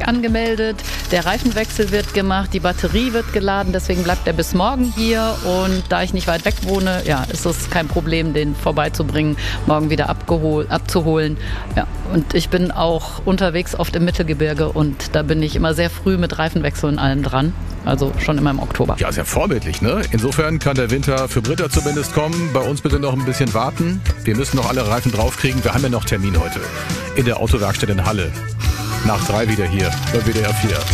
Fahrzeug angemeldet, der Reifenwechsel wird gemacht, die Batterie wird geladen, deswegen bleibt er bis morgen hier und da ich nicht weit weg wohne, ja, ist es kein Problem, den vorbeizubringen, morgen wieder abzuholen. Ja, und ich bin auch unterwegs oft im Mittelgebirge und da bin ich immer sehr früh mit Reifenwechsel und allem dran. Also schon immer im Oktober. Ja, sehr vorbildlich, ne? Insofern kann der Winter für Britta zumindest kommen. Bei uns bitte noch ein bisschen warten. Wir müssen noch alle Reifen draufkriegen. Wir haben ja noch Termin heute in der Autowerkstatt in Halle. Nach 3 wieder hier bei WDR 4.